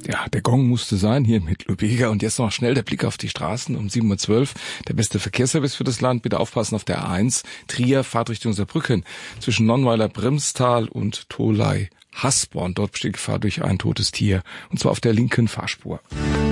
Ja, der Gong musste sein hier mit Lubega. Und jetzt noch schnell der Blick auf die Straßen um 7:12 Uhr. Der beste Verkehrsservice für das Land. Bitte aufpassen auf der A1 Trier, Fahrtrichtung Saarbrücken. Zwischen Nonnweiler-Bremstal und Tholey-Hasborn. Dort besteht Gefahr durch ein totes Tier. Und zwar auf der linken Fahrspur.